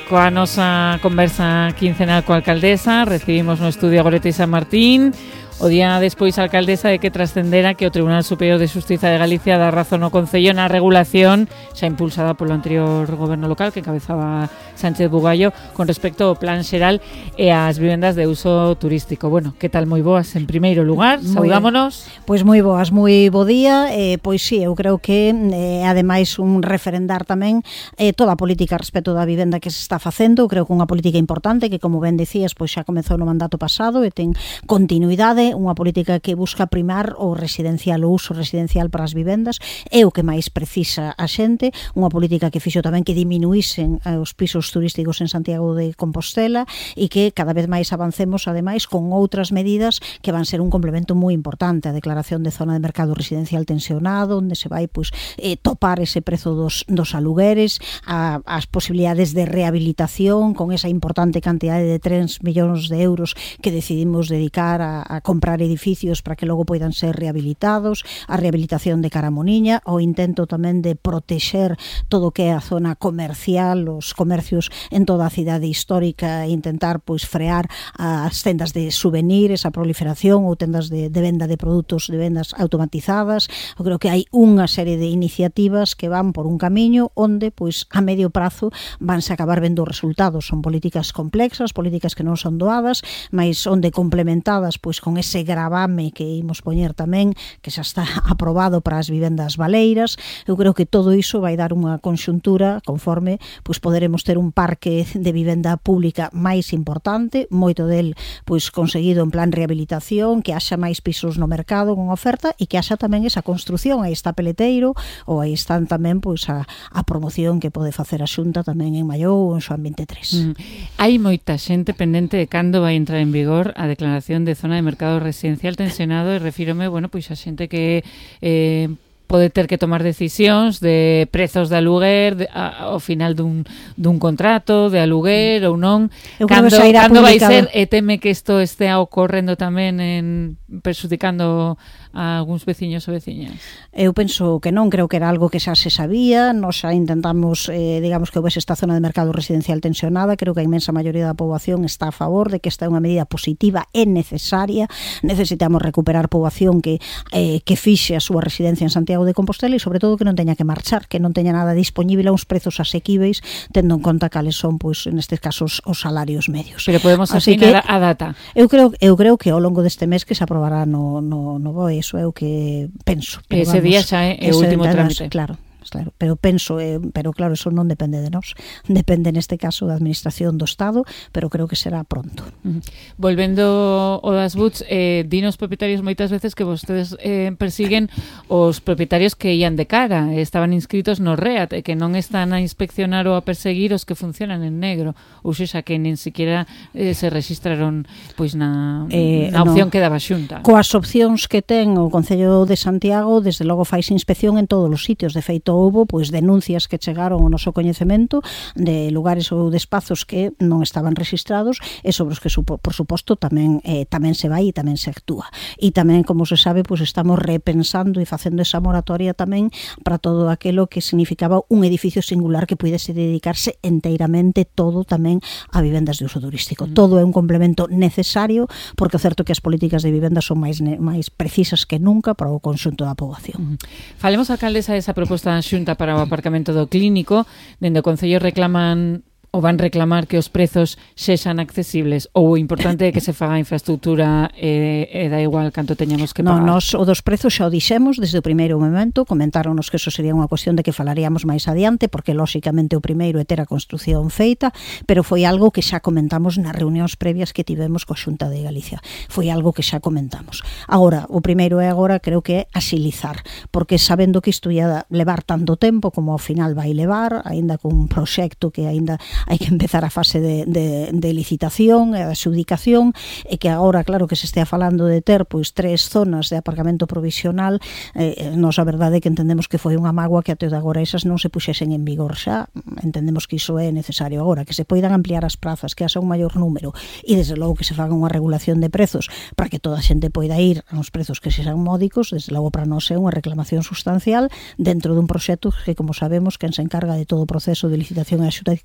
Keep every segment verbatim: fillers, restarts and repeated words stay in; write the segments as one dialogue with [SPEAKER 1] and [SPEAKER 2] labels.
[SPEAKER 1] coa nosa conversa quincenal coa alcaldesa. Recibimos no estudio Goretti San Martín. O día despois a alcaldesa de que trascendera que o Tribunal Superior de Xustiza de Galicia dá razón ao Concello na regulación xa impulsada polo anterior goberno local que encabezaba Sánchez Bugallo con respecto ao plan xeral e ás vivendas de uso turístico. Bueno, que tal, moi boas en primeiro lugar, saudámonos.
[SPEAKER 2] Pois moi boas, moi bo día, eh, pois sí, eu creo que eh, ademais un referendar tamén eh, toda a política respecto da vivenda que se está facendo. Creo que unha política importante que, como ben decías, pois xa comezou no mandato pasado e ten continuidade, unha política que busca primar o residencial, o uso residencial para as vivendas, é o que máis precisa a xente, unha política que fixo tamén que diminuísen os pisos turísticos en Santiago de Compostela e que cada vez máis avancemos, ademais, con outras medidas que van ser un complemento moi importante, a declaración de zona de mercado residencial tensionado, onde se vai pois, eh, topar ese prezo dos, dos alugueres, a, as posibilidades de rehabilitación, con esa importante cantidade de tres millóns de euros que decidimos dedicar a, a comprar edificios para que logo poidan ser rehabilitados, a rehabilitación de Caramoniña, o intento tamén de protexer todo o que é a zona comercial, os comercios en toda a cidade histórica, e intentar pois frear as tendas de souvenir, esa proliferación, ou tendas de, de venda de produtos, de vendas automatizadas. Eu creo que hai unha serie de iniciativas que van por un camiño onde pois a medio prazo vanse acabar vendo resultados. Son políticas complexas, políticas que non son doadas, mas onde complementadas pois con ese gravame que imos poñer tamén, que xa está aprobado para as vivendas baleiras. Eu creo que todo iso vai dar unha conxuntura conforme pois poderemos ter un parque de vivenda pública máis importante, moito del pois conseguido en plan rehabilitación, que haxa máis pisos no mercado con oferta e que haxa tamén esa construción. Aí está Peleteiro, ou aí están tamén pois a, a promoción que pode facer a Xunta tamén en Mallou ou en Xoán vinte e tres.
[SPEAKER 1] Mm. Hai moita xente pendente de cando vai entrar en vigor a declaración de zona de mercado residencial tensionado, e refírome, bueno, pois a xente que eh, pode ter que tomar decisións de prezos de aluguer de, a, ao final dun, dun contrato de aluguer ou non. Eu cando, cando vai ser, e teme que isto estea ocorrendo tamén en perxudicando a algúns veciños ou veciñas?
[SPEAKER 2] Eu penso que non, creo que era algo que xa se sabía. Nos xa intentamos, eh, digamos, que houvese esta zona de mercado residencial tensionada. Creo que a inmensa maioría da poboación está a favor de que esta é unha medida positiva e necesaria. Necesitamos recuperar poboación que, eh, que fixe a súa residencia en Santiago de Compostela e, sobre todo, que non teña que marchar, que non teña nada disponible a uns prezos asequíveis, tendo en conta cales son, pois, nestes casos, os salarios medios.
[SPEAKER 1] Pero podemos afinar a data.
[SPEAKER 2] Eu creo, eu creo que ao longo deste mes que se aprobará no, no, no B O E. Eso é o que penso.
[SPEAKER 1] Pero ese vamos, día xa é o último trámite.
[SPEAKER 2] Claro. Claro, pero penso, eh, pero claro, eso non depende de nós, depende neste caso da administración do Estado, pero creo que será pronto.
[SPEAKER 1] Uh-huh. Volvendo ao das buts, eh, dinos propietarios moitas veces que vostedes eh, persiguen os propietarios que ian de cara, estaban inscritos no REAT, e que non están a inspeccionar ou a perseguir os que funcionan en negro, ou xa que nin siquiera eh, se registraron pois na, eh, na opción no. que daba Xunta.
[SPEAKER 2] Coas opcións que ten o Concello de Santiago, desde logo faise inspección en todos os sitios. De feito, houbo pois denuncias que chegaron ao noso coñecemento de lugares ou de espazos que non estaban registrados, e sobre os que, por suposto, tamén eh, tamén se vai e tamén se actúa. E tamén, como se sabe, pois estamos repensando e facendo esa moratoria tamén para todo aquilo que significaba un edificio singular que puidese dedicarse enteiramente todo tamén a vivendas de uso turístico. Mm. Todo é un complemento necesario, porque é certo que as políticas de vivenda son máis máis precisas que nunca para o conxunto da poboación.
[SPEAKER 1] Mm. Falemos, alcaldesa, desa proposta da Xunta para o aparcamento do Clínico. Dende o Concello reclaman ou van reclamar que os prezos sexan accesibles, ou o importante é que se faga a infraestructura e, e da igual canto teñamos que pagar?
[SPEAKER 2] Non, nos o dos prezos xa o dixemos desde o primeiro momento, comentáronos que eso sería unha cuestión de que falaríamos máis adiante, porque lóxicamente o primeiro é ter a construción feita, pero foi algo que xa comentamos nas reunións previas que tivemos coa Xunta de Galicia. Foi algo que xa comentamos. Agora, o primeiro é agora, creo que é axilizar, porque sabendo que isto ia levar tanto tempo como ao final vai levar, aínda con un proxecto que aínda hai que empezar a fase de, de, de licitación e de adxudicación, e que agora, claro, que se estea falando de ter pois tres zonas de aparcamento provisional, eh, nos a verdade é que entendemos que foi unha mágoa que até de agora esas non se puxesen en vigor xa. Entendemos que iso é necesario agora, que se poidan ampliar as prazas, que haxa un maior número, e desde logo que se faga unha regulación de prezos para que toda a xente poida ir a uns prezos que sexan módicos. Desde logo para nós é unha reclamación sustancial dentro dun proxecto que, como sabemos, quen se encarga de todo o proceso de licitación e adxudicación é a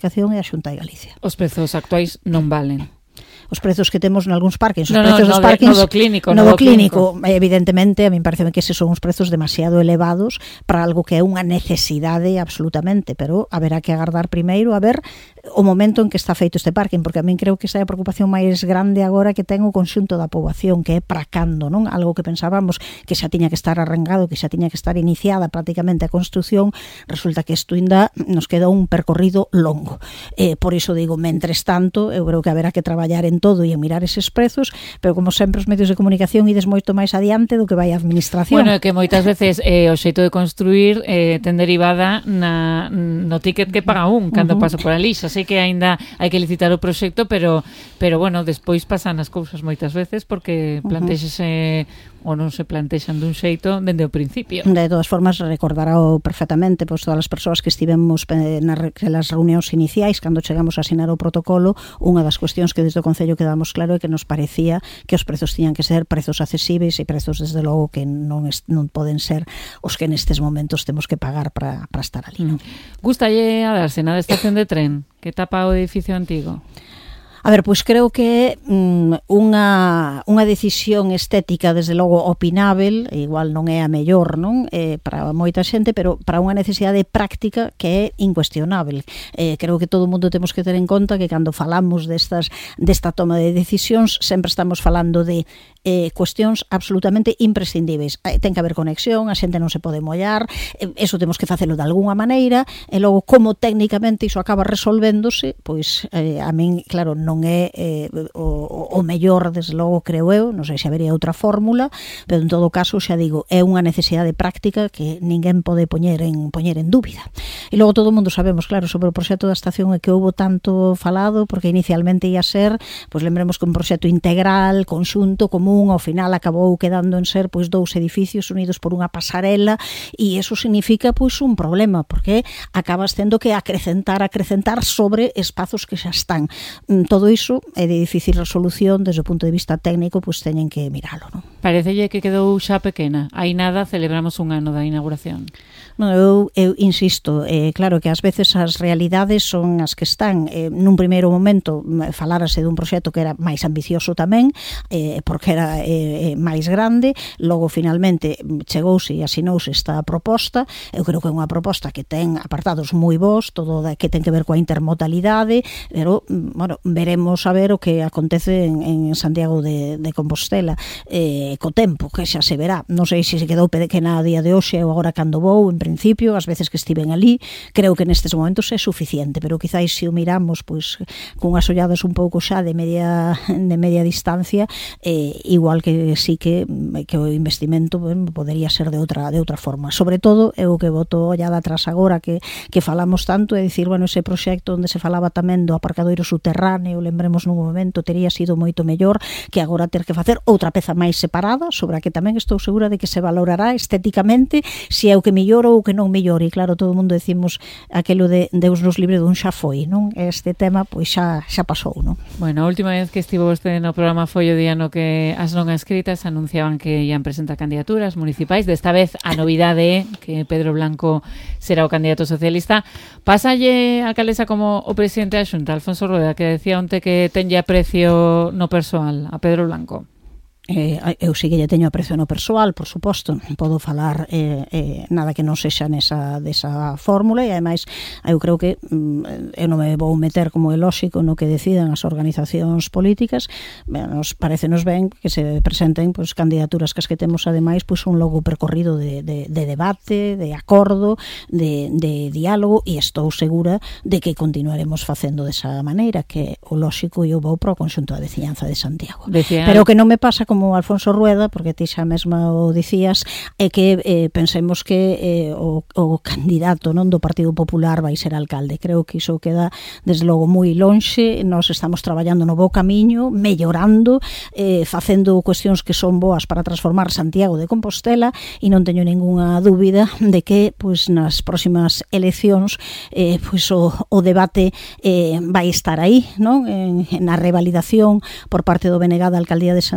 [SPEAKER 2] a Xunta de Galicia.
[SPEAKER 1] Os prezos actuais non valen.
[SPEAKER 2] Os prezos que temos nalgúns parkings, os
[SPEAKER 1] no,
[SPEAKER 2] prezos
[SPEAKER 1] no,
[SPEAKER 2] dos
[SPEAKER 1] no,
[SPEAKER 2] parkings,
[SPEAKER 1] no do clínico,
[SPEAKER 2] no do clínico,
[SPEAKER 1] clínico,
[SPEAKER 2] evidentemente, a mí parece que eses son uns prezos demasiado elevados para algo que é unha necesidade absolutamente, pero haberá que agardar primeiro a ver o momento en que está feito este parking, porque a min creo que esa é a preocupación máis grande agora que ten o conxunto da poboación, que é para cando, non? Algo que pensábamos que xa tiña que estar arrengado, que xa tiña que estar iniciada prácticamente a construción, resulta que isto ainda nos queda un percorrido longo. Eh, por iso digo, mentres tanto, eu creo que haberá que traballar en todo e en mirar eses prezos, pero como sempre os medios de comunicación ides moito máis adiante do que vai a administración.
[SPEAKER 1] Bueno, é que moitas veces eh, o xeito de construir eh, ten derivada na, no ticket que paga un cando uh -huh. pasa por ali. Xa sei que aínda hai que licitar o proxecto, pero pero bueno, despois pasan as cousas moitas veces porque plantexese uh -huh. ou non se plantexan dun xeito dende o principio.
[SPEAKER 2] De todas formas, recordará perfectamente pois, todas as persoas que estivemos nas reunións iniciais cando chegamos a asinar o protocolo, unha das cuestións que desde o Concello quedamos claro é que nos parecía que os prezos tiñan que ser prezos accesíveis e prezos desde logo que non, es, non poden ser os que nestes momentos temos que pagar para estar ali. Non?
[SPEAKER 1] Gústalle a darse na estación de tren que tapa o edificio antigo?
[SPEAKER 2] A ver, pois creo que mm, unha, unha decisión estética desde logo opinável, igual non é a mellor, non? Eh, para moita xente, pero para unha necesidade práctica que é incuestionável. Eh, creo que todo o mundo temos que ter en conta que cando falamos destas, desta toma de decisións sempre estamos falando de eh, cuestións absolutamente imprescindíveis. Eh, ten que haber conexión, a xente non se pode mollar, eh, eso temos que facelo de algunha maneira, e logo como técnicamente iso acaba resolvéndose, pois eh, a min, claro, non non é eh, o, o mellor, desde logo, creo eu, non sei se habería outra fórmula, pero en todo caso, xa digo, é unha necesidade práctica que ninguén pode poñer en poñer en dúbida. E logo todo o mundo sabemos, claro, sobre o proxecto da estación e que houbo tanto falado, porque inicialmente ia ser, pois lembremos que un proxecto integral, conxunto, común, ao final acabou quedando en ser pois dous edificios unidos por unha pasarela, e eso significa pois un problema, porque acabas tendo que acrecentar, acrecentar sobre espazos que xa están. Todo iso é de difícil resolución desde o punto de vista técnico, pois teñen que miralo, non?
[SPEAKER 1] Parecelle que quedou xa pequena. Hai nada, celebramos un ano da inauguración.
[SPEAKER 2] No, eu, eu insisto, eh, claro que ás veces as realidades son as que están. Eh, nun primeiro momento falárase dun proxecto que era máis ambicioso tamén, eh, porque era eh, máis grande, logo finalmente chegouse e asinouse esta proposta. Eu creo que é unha proposta que ten apartados moi bons, todo que ten que ver coa intermodalidade, pero, bueno, veremos a ver o que acontece en, en Santiago de, de Compostela eh, co tempo, que xa se verá. Non sei se se quedou pequena a día de hoxe ou agora cando vou, en principio, as veces que estiven ali, creo que nestes momentos é suficiente, pero quizáis se o miramos pois cunhas olladas un pouco xa de media de media distancia, eh, igual que sí que que o investimento bueno, podería ser de outra de outra forma. Sobre todo, eu que boto ollada atrás agora que que falamos tanto, é dicir, bueno, ese proxecto onde se falaba tamén do aparcadoiro subterráneo, lembremos nun momento, tería sido moito mellor que agora ter que facer outra peza máis separada, sobre a que tamén estou segura de que se valorará estéticamente se é o que mellor ou que non mellor, e claro, todo o mundo decimos aquelo de Deus nos libre dun xa foi, non? Este tema, pois xa, xa pasou, non?
[SPEAKER 1] Bueno, a última vez que estivo vostede no programa foi o día no que as non escritas anunciaban que ian presentar candidaturas municipais, desta vez a novidade é que Pedro Blanco será o candidato socialista. Pásalle a alcaldesa como o presidente da Xunta, Alfonso Rueda, que decía onte que tenlle aprecio no persoal a Pedro Blanco.
[SPEAKER 2] Eh, eu sí que lle teño aprecio no persoal, por suposto, podo falar eh, eh, nada que non sexa nesa desa fórmula, e ademais eu creo que mm, eu non me vou meter, como é lóxico, no que decidan as organizacións políticas. Nos parecenos ben que se presenten pois, candidaturas que as que temos ademais pois, un longo percorrido de, de, de debate, de acordo, de, de diálogo, e estou segura de que continuaremos facendo desa maneira, que o lóxico eu vou pro conxunto da veciñanza de Santiago. Decía... Pero que non me pasa como Alfonso Rueda, porque ti xa mesma o dicías, é que eh, pensemos que eh, o, o candidato non do Partido Popular vai ser alcalde. Creo que iso queda desde logo moi lonxe. Nós estamos traballando no bo camiño, mellorando, eh, facendo cuestións que son boas para transformar Santiago de Compostela, e non teño ningunha dúbida de que pois, nas próximas eleccións eh, pois, o, o debate eh, vai estar aí, non? En, na revalidación por parte do B N G da Alcaldía de Santiago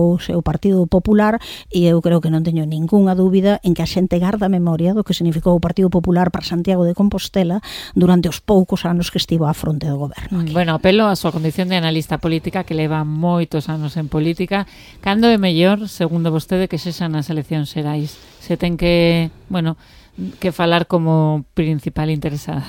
[SPEAKER 2] significou o seu Partido Popular, e eu creo que non teño ningunha dúbida en que a xente garda a memoria do que significou o Partido Popular para Santiago de Compostela durante os poucos anos que estivo á fronte do goberno aquí.
[SPEAKER 1] Bueno, apelo a súa condición de analista política, que leva moitos anos en política. Cando é mellor, segundo vostede, que sexan as eleccións xerais? Se ten que, bueno, que falar como principal interesada.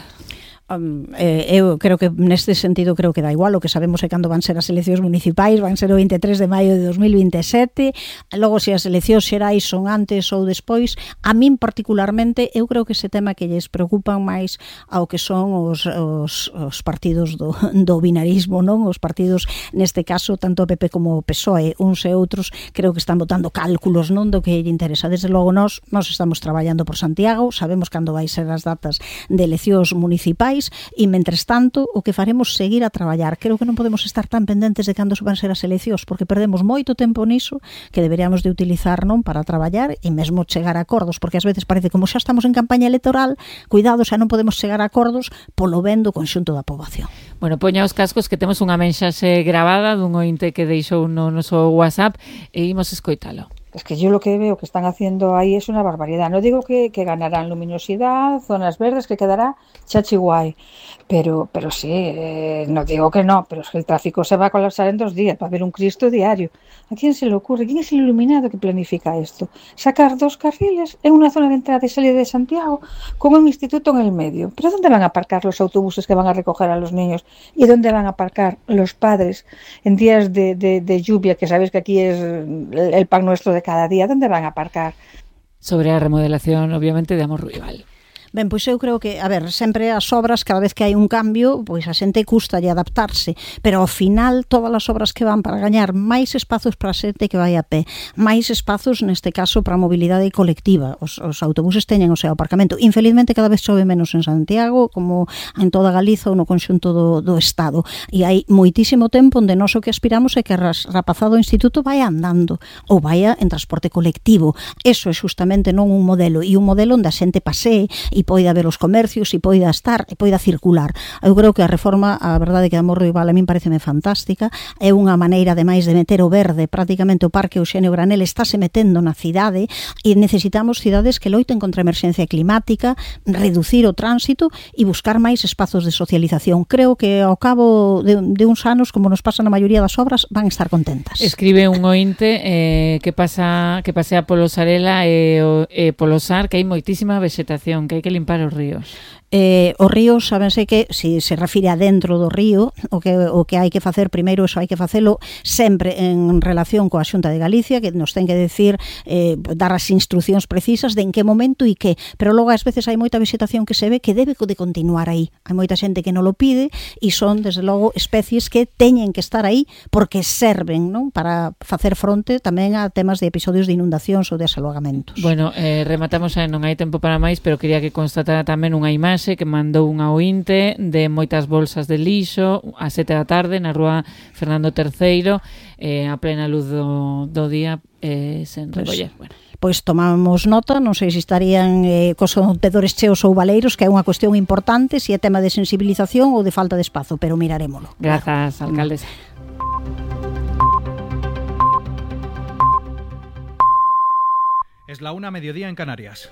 [SPEAKER 2] Um, eh, eu creo que neste sentido creo que dá igual, o que sabemos é cando van ser as eleccións municipais, van ser o veintitrés de maio de dos mil veintesete, logo se as eleccións xerais son antes ou despois. A min particularmente eu creo que ese tema que lles preocupan máis ao que son os, os, os partidos do, do binarismo, non? Os partidos, neste caso, tanto o P P como o P S O E, uns e outros, creo que están botando cálculos, non, do que lle interesa. Desde logo nós, nós estamos traballando por Santiago, sabemos cando vai ser as datas de eleccións municipais, e mentres tanto o que faremos seguir a traballar. Creo que non podemos estar tan pendentes de cando van ser as eleccións, porque perdemos moito tempo niso que deberíamos de utilizar, non, para traballar e mesmo chegar a acordos, porque ás veces parece como xa estamos en campaña electoral, cuidado, xa non podemos chegar a acordos polo ben do conxunto da poboación.
[SPEAKER 1] Bueno, poña os cascos que temos unha mensaxe gravada dun ointe que deixou no noso WhatsApp e imos escoitalo.
[SPEAKER 3] Es que yo lo que veo que están haciendo ahí es una barbaridad. No digo que, que ganarán luminosidad, zonas verdes, que quedará chachi guay, pero, pero sí, eh, no digo que no, pero es que el tráfico se va a colapsar en dos días, va a haber un Cristo diario. ¿A quién se le ocurre? ¿Quién es el iluminado que planifica esto? Sacar dos carriles en una zona de entrada y salida de Santiago con un instituto en el medio. ¿Pero dónde van a aparcar los autobuses que van a recoger a los niños? ¿Y dónde van a aparcar los padres en días de, de, de lluvia, que sabéis que aquí es el pan nuestro de cada día? ¿Dónde van a aparcar?
[SPEAKER 1] Sobre a remodelación, obviamente, de Amos Ruibal.
[SPEAKER 2] Ben, pois eu creo que, a ver, sempre as obras, cada vez que hai un cambio, pois a xente custa de adaptarse, pero ao final todas as obras que van para gañar máis espazos para a xente que vai a pé, máis espazos, neste caso, para a mobilidade colectiva. Os, os autobuses teñen o seu aparcamento. Infelizmente, cada vez chove menos en Santiago, como en toda Galiza ou no conxunto do, do Estado. E hai moitísimo tempo onde nós o que aspiramos é que a rapazado do instituto vai andando ou vaya en transporte colectivo. Eso é justamente non un modelo, e un modelo onde a xente pasee e poida ver os comercios e poida estar e poida circular. Eu creo que a reforma, a verdade que a Amos Ruibal a min pareceme fantástica, é unha maneira ademais de meter o verde, prácticamente o Parque Euxenio Granel estáse metendo na cidade e necesitamos cidades que loiten contra a emerxencia climática, reducir o tránsito e buscar máis espazos de socialización. Creo que ao cabo de, de uns anos, como nos pasa na maioría das obras, van estar contentas.
[SPEAKER 1] Escribe un ointe eh, que pasa que pasea polo Sarela e, o, e polo Sar, que hai moitísima vegetación, que hai que limpar os ríos.
[SPEAKER 2] Eh, os ríos, sábense que se se refire a dentro do río, o que o que hai que facer primeiro, eso hai que facelo sempre en relación coa Xunta de Galicia, que nos ten que decir, eh, dar as instruccións precisas de en que momento e que, pero logo ás veces hai moita vegetación que se ve que debe de continuar aí. Hai moita xente que non lo pide e son, desde logo, especies que teñen que estar aí porque serven, non, para facer fronte tamén a temas de episodios de inundacións ou de asalogamentos.
[SPEAKER 1] Bueno, eh, rematamos aí, non hai tempo para máis, pero quería que constatara tamén unha imaxe que mandou unha ointe de moitas bolsas de lixo a sete da tarde na rúa Fernando terceiro, eh, a plena luz do, do día, eh, sen recoller. Pues, bueno.
[SPEAKER 2] Pois tomamos nota, non sei se estarían eh, cos contedores cheos ou baleiros, que é unha cuestión importante, se é tema de sensibilización ou de falta de espazo, pero mirarémolo.
[SPEAKER 1] Grazas, claro. Alcaldesa.
[SPEAKER 4] Es la una, mediodía en Canarias.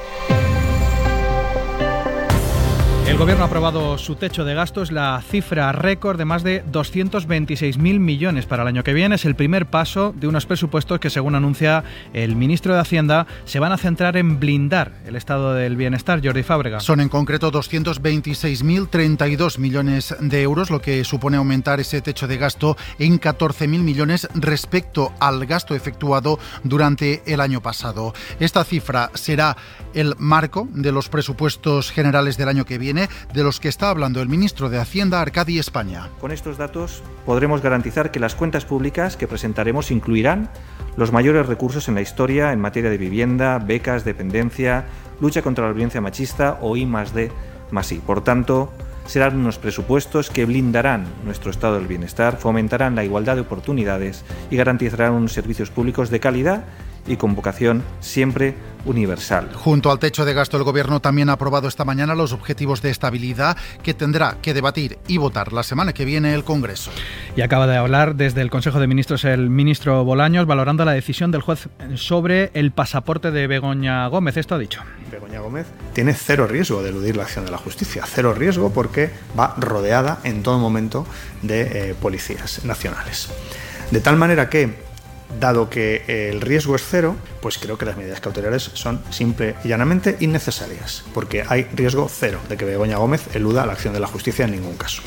[SPEAKER 4] El Gobierno ha aprobado su techo de gasto, es la cifra récord de más de doscientos veintiséis mil millones para el año que viene. Es el primer paso de unos presupuestos que, según anuncia el ministro de Hacienda, se van a centrar en blindar el estado del bienestar. Jordi Fábrega.
[SPEAKER 5] Son en concreto doscientos veintiséis mil treinta y dos millones de euros, lo que supone aumentar ese techo de gasto en catorce mil millones respecto al gasto efectuado durante el año pasado. Esta cifra será el marco de los presupuestos generales del año que viene, de los que está hablando el ministro de Hacienda, Arcadi España.
[SPEAKER 6] Con estos datos podremos garantizar que las cuentas públicas que presentaremos incluirán los mayores recursos en la historia en materia de vivienda, becas, dependencia, lucha contra la violencia machista o I más D más I. Por tanto, serán unos presupuestos que blindarán nuestro estado del bienestar, fomentarán la igualdad de oportunidades y garantizarán unos servicios públicos de calidad y con vocación siempre universal.
[SPEAKER 5] Junto al techo de gasto, el Gobierno también ha aprobado esta mañana los objetivos de estabilidad que tendrá que debatir y votar la semana que viene el Congreso.
[SPEAKER 4] Y acaba de hablar desde el Consejo de Ministros el ministro Bolaños, valorando la decisión del juez sobre el pasaporte de Begoña Gómez. Esto ha dicho.
[SPEAKER 7] Begoña Gómez tiene cero riesgo de eludir la acción de la justicia. Cero riesgo porque va rodeada en todo momento de eh, policías nacionales. De tal manera que, dado que el riesgo es cero, pues creo que las medidas cautelares son simple y llanamente innecesarias, porque hay riesgo cero de que Begoña Gómez eluda la acción de la justicia en ningún caso.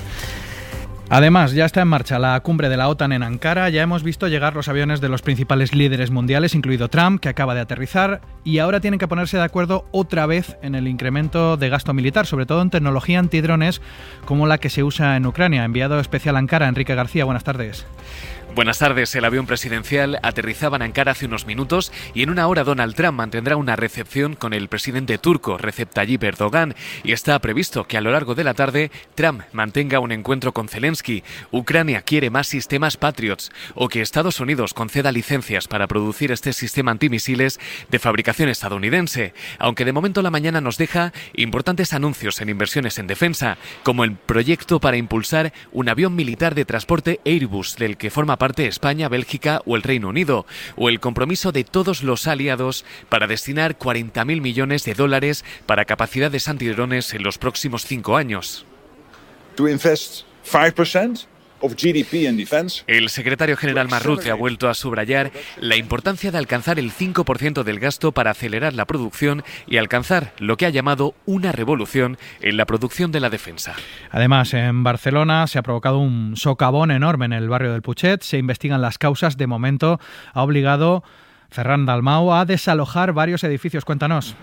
[SPEAKER 4] Además, ya está en marcha la cumbre de la OTAN en Ankara. Ya hemos visto llegar los aviones de los principales líderes mundiales, incluido Trump, que acaba de aterrizar, y ahora tienen que ponerse de acuerdo otra vez en el incremento de gasto militar, sobre todo en tecnología antidrones como la que se usa en Ucrania. Enviado especial a Ankara, Enrique García, buenas tardes.
[SPEAKER 8] Buenas tardes. El avión presidencial aterrizaba en Ankara hace unos minutos y en una hora Donald Trump mantendrá una recepción con el presidente turco Recep Tayyip Erdogan, y está previsto que a lo largo de la tarde Trump mantenga un encuentro con Zelensky. Ucrania quiere más sistemas Patriots, o que Estados Unidos conceda licencias para producir este sistema antimisiles de fabricación estadounidense, aunque de momento la mañana nos deja importantes anuncios en inversiones en defensa, como el proyecto para impulsar un avión militar de transporte Airbus, del que forma parte España, Bélgica o el Reino Unido, o el compromiso de todos los aliados para destinar cuarenta mil millones de dólares para capacidades antidrones en los próximos cinco años.
[SPEAKER 9] To invest five percent of G D P in defense.
[SPEAKER 8] El secretario general Marrute ha vuelto a subrayar la importancia de alcanzar el cinco por ciento del gasto para acelerar la producción y alcanzar lo que ha llamado una revolución en la producción de la defensa.
[SPEAKER 4] Además, en Barcelona se ha provocado un socavón enorme en el barrio del Putxet. Se investigan las causas. De momento ha obligado Ferran Dalmau a desalojar varios edificios. Cuéntanos.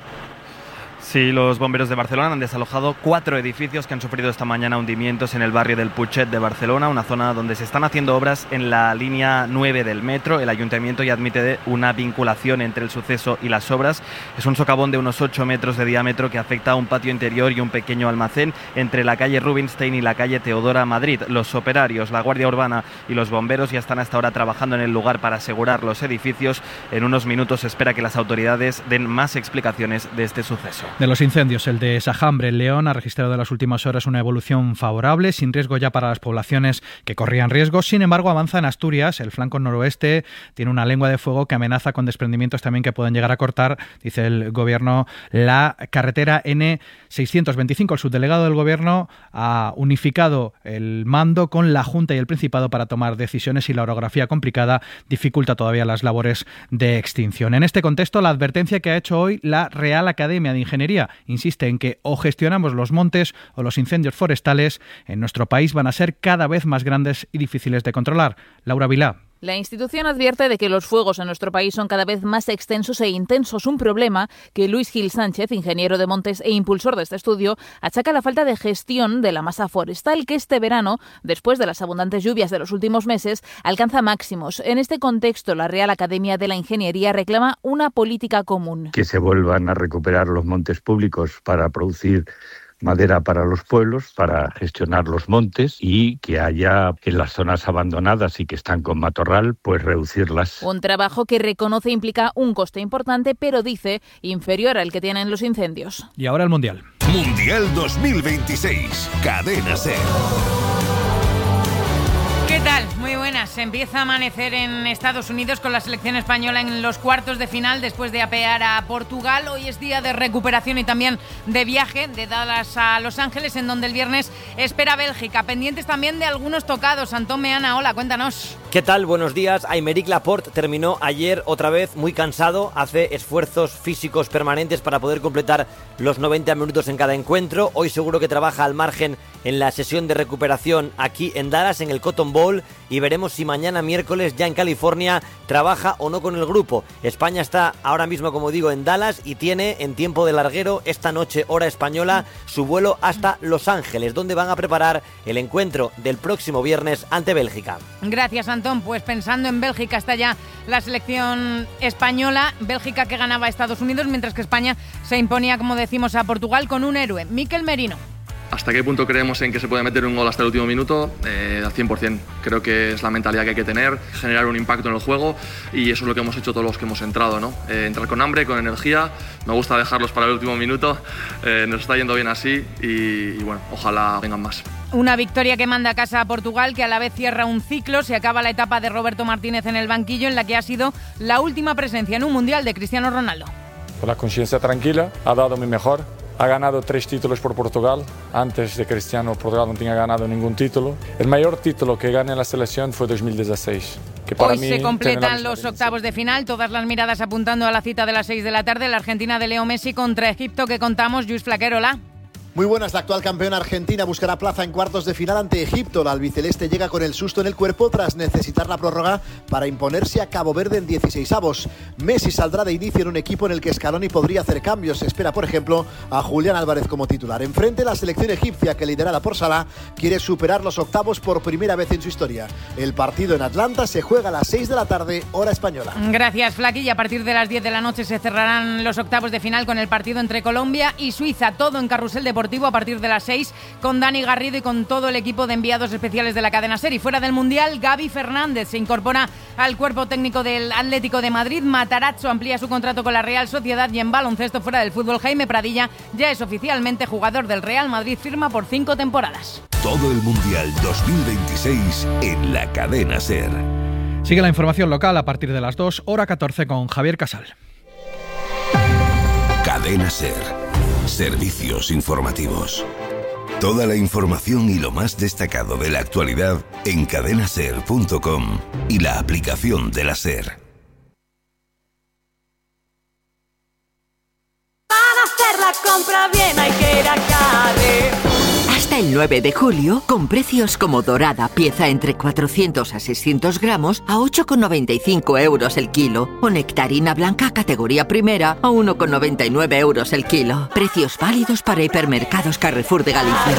[SPEAKER 10] Sí, los bomberos de Barcelona han desalojado cuatro edificios que han sufrido esta mañana hundimientos en el barrio del Putxet de Barcelona, una zona donde se están haciendo obras en la línea nueve del metro. El ayuntamiento ya admite una vinculación entre el suceso y las obras. Es un socavón de unos ocho metros de diámetro que afecta a un patio interior y un pequeño almacén entre la calle Rubinstein y la calle Teodora Madrid. Los operarios, la Guardia Urbana y los bomberos ya están hasta ahora trabajando en el lugar para asegurar los edificios. En unos minutos se espera que las autoridades den más explicaciones de este suceso.
[SPEAKER 4] De los incendios, el de Sajambre, en León, ha registrado en las últimas horas una evolución favorable, sin riesgo ya para las poblaciones que corrían riesgo. Sin embargo, avanza en Asturias. El flanco noroeste tiene una lengua de fuego que amenaza con desprendimientos también que pueden llegar a cortar, dice el Gobierno, la carretera ene seiscientos veinticinco. El subdelegado del Gobierno ha unificado el mando con la Junta y el Principado para tomar decisiones, y la orografía complicada dificulta todavía las labores de extinción. En este contexto, la advertencia que ha hecho hoy la Real Academia de Ingeniería insiste en que o gestionamos los montes o los incendios forestales en nuestro país van a ser cada vez más grandes y difíciles de controlar. Laura Vilá.
[SPEAKER 11] La institución advierte de que los fuegos en nuestro país son cada vez más extensos e intensos, un problema que Luis Gil Sánchez, ingeniero de montes e impulsor de este estudio, achaca a la falta de gestión de la masa forestal, que este verano, después de las abundantes lluvias de los últimos meses, alcanza máximos. En este contexto, la Real Academia de la Ingeniería reclama una política común.
[SPEAKER 12] Que se vuelvan a recuperar los montes públicos para producir madera para los pueblos, para gestionar los montes, y que haya en las zonas abandonadas y que están con matorral, pues reducirlas.
[SPEAKER 11] Un trabajo que reconoce implica un coste importante, pero dice inferior al que tienen los incendios.
[SPEAKER 4] Y ahora el Mundial.
[SPEAKER 13] Mundial dos mil veintiséis, Cadena SER.
[SPEAKER 14] ¿Qué tal? Muy buenas. Empieza a amanecer en Estados Unidos con la selección española en los cuartos de final después de apear a Portugal. Hoy es día de recuperación y también de viaje de Dallas a Los Ángeles, en donde el viernes espera Bélgica. Pendientes también de algunos tocados. Antón Meana, hola, cuéntanos.
[SPEAKER 15] ¿Qué tal? Buenos días. Aymeric Laporte terminó ayer otra vez muy cansado. Hace esfuerzos físicos permanentes para poder completar los noventa minutos en cada encuentro. Hoy seguro que trabaja al margen en la sesión de recuperación aquí en Dallas, en el Cotton Bowl, y veremos si mañana miércoles ya en California trabaja o no con el grupo. España está ahora mismo, como digo, en Dallas y tiene en tiempo de larguero esta noche, hora española, su vuelo hasta Los Ángeles, donde van a preparar el encuentro del próximo viernes ante Bélgica.
[SPEAKER 14] Gracias, Antón. Pues pensando en Bélgica está ya la selección española. Bélgica que ganaba a Estados Unidos, mientras que España se imponía, como decimos, a Portugal con un héroe, Mikel Merino.
[SPEAKER 16] ¿Hasta qué punto creemos en que se puede meter un gol hasta el último minuto? Eh, al cien por ciento. Creo que es la mentalidad que hay que tener, generar un impacto en el juego, y eso es lo que hemos hecho todos los que hemos entrado, ¿no? Eh, entrar con hambre, con energía. Me gusta dejarlos para el último minuto. Eh, nos está yendo bien así y, y bueno, ojalá vengan más.
[SPEAKER 14] Una victoria que manda a casa a Portugal, que a la vez cierra un ciclo. Se acaba la etapa de Roberto Martínez en el banquillo, en la que ha sido la última presencia en un Mundial de Cristiano Ronaldo.
[SPEAKER 17] Con la conciencia tranquila, ha dado mi mejor. Ha ganado tres títulos por Portugal. Antes de Cristiano, Portugal no tenía ganado ningún título. El mayor título que gané en la selección fue dos mil dieciséis. Que para
[SPEAKER 14] Hoy
[SPEAKER 17] mí
[SPEAKER 14] se completan los octavos de final, todas las miradas apuntando a la cita de las seis de la tarde, la Argentina de Leo Messi contra Egipto, que contamos. Luis Flaquerola.
[SPEAKER 18] Muy buenas, la actual campeona argentina buscará plaza en cuartos de final ante Egipto. La albiceleste llega con el susto en el cuerpo tras necesitar la prórroga para imponerse a Cabo Verde en dieciseisavos. Messi saldrá de inicio en un equipo en el que Scaloni podría hacer cambios. Se espera, por ejemplo, a Julián Álvarez como titular. Enfrente, la selección egipcia, que liderada por Salah, quiere superar los octavos por primera vez en su historia. El partido en Atlanta se juega a las seis de la tarde, hora española.
[SPEAKER 14] Gracias, Flaqui. Y a partir de las diez de la noche se cerrarán los octavos de final con el partido entre Colombia y Suiza. Todo en Carrusel Deportivo a partir de las seis, con Dani Garrido y con todo el equipo de enviados especiales de la cadena SER. Y fuera del Mundial, Gaby Fernández se incorpora al cuerpo técnico del Atlético de Madrid. Matarazzo amplía su contrato con la Real Sociedad. Y en baloncesto, fuera del fútbol, Jaime Pradilla ya es oficialmente jugador del Real Madrid, firma por cinco temporadas.
[SPEAKER 13] Todo el Mundial dos mil veintiséis en la cadena SER.
[SPEAKER 4] Sigue la información local a partir de las dos, hora catorce, con Javier Casal.
[SPEAKER 13] Cadena SER. Servicios informativos. Toda la información y lo más destacado de la actualidad en cadena ser punto com y la aplicación de la SER.
[SPEAKER 19] Para hacer la compra bien hay que ir a Carrefour. Hasta el nueve de julio, con precios como dorada, pieza entre cuatrocientos a seiscientos gramos, a ocho con noventa y cinco euros el kilo. O nectarina blanca categoría primera, a uno con noventa y nueve euros el kilo. Precios válidos para hipermercados Carrefour de Galicia.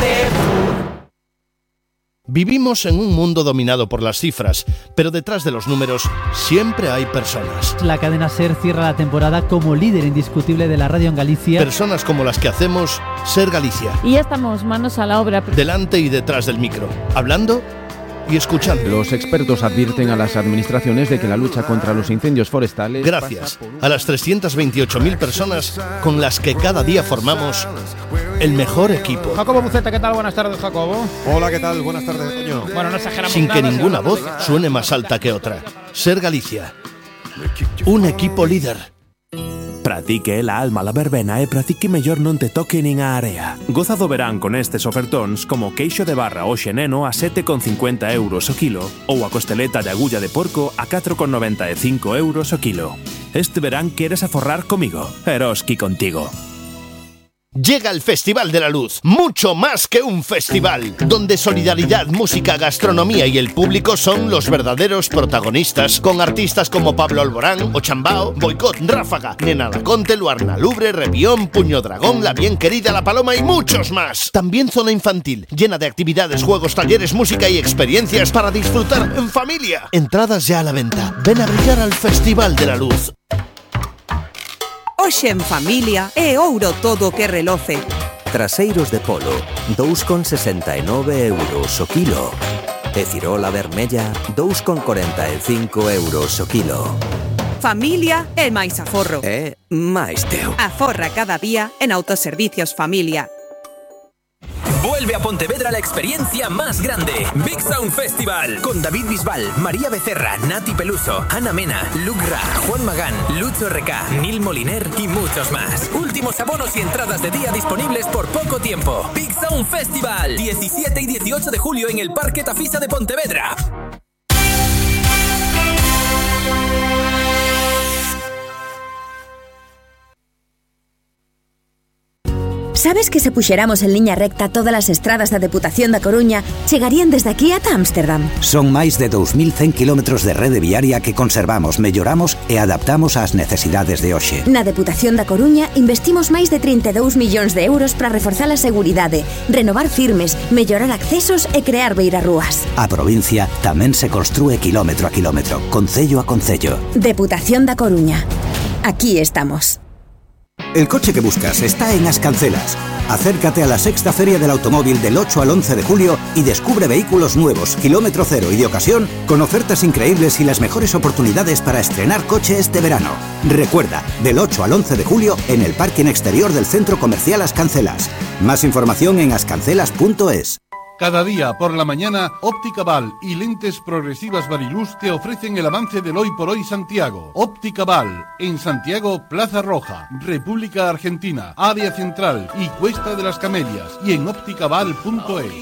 [SPEAKER 20] Vivimos en un mundo dominado por las cifras, pero detrás de los números siempre hay personas.
[SPEAKER 21] La cadena SER cierra la temporada como líder indiscutible de la radio en Galicia.
[SPEAKER 20] Personas como las que hacemos SER Galicia.
[SPEAKER 1] Y ya estamos manos a la obra.
[SPEAKER 20] Delante y detrás del micro, hablando y escuchando.
[SPEAKER 22] Los expertos advierten a las administraciones de que la lucha contra los incendios forestales...
[SPEAKER 20] Gracias a las trescientas veintiocho mil personas con las que cada día formamos el mejor equipo.
[SPEAKER 23] Jacobo Buceta, ¿qué tal? Buenas tardes, Jacobo.
[SPEAKER 24] Hola, ¿qué tal? Buenas tardes, Toño.
[SPEAKER 23] Bueno, no exageramos
[SPEAKER 20] Sin
[SPEAKER 23] nada,
[SPEAKER 20] que ninguna voz suene más alta que otra. SER Galicia. Un equipo líder.
[SPEAKER 25] Pratique la alma la verbena e pratique mellor non te toque nin a area. Goza do verán con estes ofertóns como queixo de barra o xeneno a sete con cincuenta euros o kilo ou a costeleta de agulla de porco a catro con noventa e cinco euros o kilo. Este verán queres aforrar comigo. Eroski contigo.
[SPEAKER 20] Llega el Festival de la Luz, mucho más que un festival, donde solidaridad, música, gastronomía y el público son los verdaderos protagonistas, con artistas como Pablo Alborán, Ochambao, Boicot, Ráfaga, Nena Laconte, Luarna Lubre, Rebión, Puño Dragón, La Bien Querida, La Paloma y muchos más. También zona infantil, llena de actividades, juegos, talleres, música y experiencias para disfrutar en familia. Entradas ya a la venta. Ven a brillar al Festival de la Luz.
[SPEAKER 26] Hoxe en familia é ouro todo o que reloce.
[SPEAKER 27] Traseiros de polo, dous con sesenta e nove euros o kilo. E cirola vermella, dous con corenta e cinco euros o kilo.
[SPEAKER 26] Familia é máis aforro.
[SPEAKER 27] É máis teu.
[SPEAKER 26] Aforra cada día en Autoservicios Familia.
[SPEAKER 28] Vuelve a Pontevedra la experiencia más grande. Big Sound Festival. Con David Bisbal, María Becerra, Nati Peluso, Ana Mena, Luke Ra, Juan Magán, Lucho R K, Nil Moliner y muchos más. Últimos abonos y entradas de día disponibles por poco tiempo. Big Sound Festival. diecisiete y dieciocho de julio en el Parque Tafisa de Pontevedra.
[SPEAKER 29] Sabes que se puxeramos en liña recta todas as estradas da Deputación da Coruña chegarían desde aquí ata Ámsterdam?
[SPEAKER 30] Son máis de dous mil cen kilómetros de rede viaria que conservamos, melloramos e adaptamos ás necesidades de hoxe.
[SPEAKER 29] Na Deputación da Coruña investimos máis de trinta e dous millóns de euros para reforzar a seguridade, renovar firmes, mellorar accesos e crear beirarrúas.
[SPEAKER 30] A provincia tamén se construe kilómetro a kilómetro, concello a concello.
[SPEAKER 29] Deputación da Coruña. Aquí estamos.
[SPEAKER 30] El coche que buscas está en Ascancelas. Acércate a la sexta Feria del Automóvil del ocho al once de julio y descubre vehículos nuevos, kilómetro cero y de ocasión, con ofertas increíbles y las mejores oportunidades para estrenar coche este verano. Recuerda, del ocho al once de julio en el parking exterior del Centro Comercial Ascancelas. Más información en ascancelas punto es.
[SPEAKER 2] Cada día por la mañana, Óptica Val y Lentes Progresivas Variluz te ofrecen el avance del Hoy por Hoy Santiago. Óptica Val, en Santiago, Plaza Roja, República Argentina, Área Central y Cuesta de las Camelias, y en ópticaval punto es.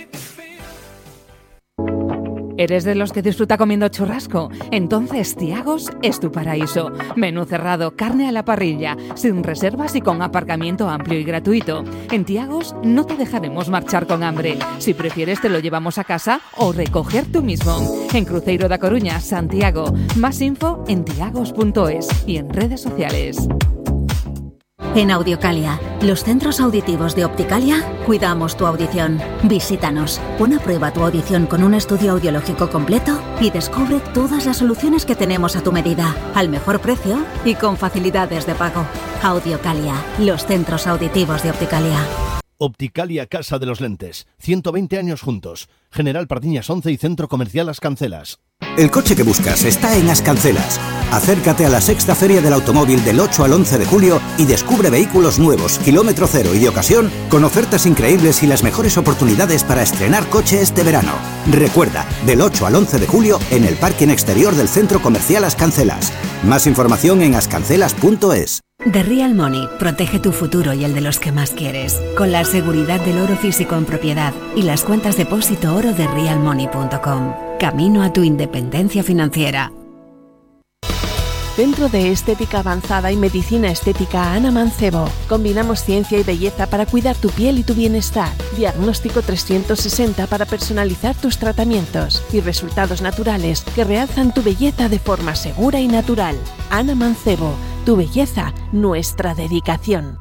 [SPEAKER 3] ¿Eres de los que disfruta comiendo churrasco? Entonces Tiagos es tu paraíso. Menú cerrado, carne a la parrilla, sin reservas y con aparcamiento amplio y gratuito. En Tiagos no te dejaremos marchar con hambre. Si prefieres te lo llevamos a casa o recoger tú mismo. En Cruzeiro da Coruña, Santiago. Más info en tiagos punto es y en redes sociales.
[SPEAKER 29] En Audiocalia, los centros auditivos de Opticalia, cuidamos tu audición. Visítanos, pon a prueba tu audición con un estudio audiológico completo y descubre todas las soluciones que tenemos a tu medida, al mejor precio y con facilidades de pago. Audiocalia, los centros auditivos de Opticalia.
[SPEAKER 20] Opticalia Casa de los Lentes, ciento veinte años juntos. General Pardiñas once y Centro Comercial Ascancelas.
[SPEAKER 30] El coche que buscas está en Ascancelas. Acércate a la sexta Feria del Automóvil del ocho al once de julio y descubre vehículos nuevos, kilómetro cero y de ocasión, con ofertas increíbles y las mejores oportunidades para estrenar coche este verano. Recuerda, del ocho al once de julio en el parking exterior del Centro Comercial Ascancelas. Más información en ascancelas punto es.
[SPEAKER 29] The Real Money protege tu futuro y el de los que más quieres, con la seguridad del oro físico en propiedad y las cuentas depósito oro de real money punto com. Camino a tu independencia financiera.
[SPEAKER 5] Centro de Estética Avanzada y Medicina Estética Ana Mancebo. Combinamos ciencia y belleza para cuidar tu piel y tu bienestar. Diagnóstico trescientos sesenta para personalizar tus tratamientos y resultados naturales que realzan tu belleza de forma segura y natural. Ana Mancebo, tu belleza, nuestra dedicación.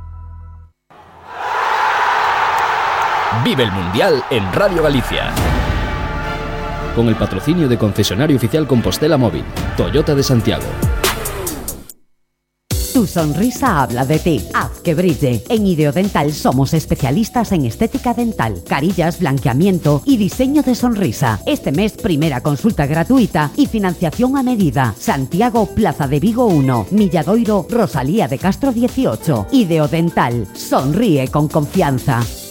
[SPEAKER 6] Vive el Mundial en Radio Galicia. Con el patrocinio de Concesionario Oficial Compostela Móvil, Toyota de Santiago.
[SPEAKER 7] Tu sonrisa habla de ti. Haz que brille. En Ideodental somos especialistas en estética dental, carillas, blanqueamiento y diseño de sonrisa. Este mes, primera consulta gratuita y financiación a medida. Santiago, Plaza de Vigo uno, Milladoiro, Rosalía de Castro dieciocho. Ideodental. Sonríe con confianza.